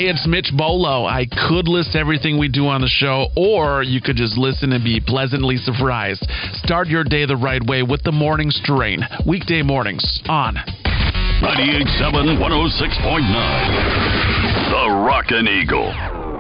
Hey, it's Mitch Bolo. I could list everything we do on the show, or you could just listen and be pleasantly surprised. Start your day the right way with the Morning Strain. Weekday mornings on 98.7, 106.9. The Rockin' Eagle.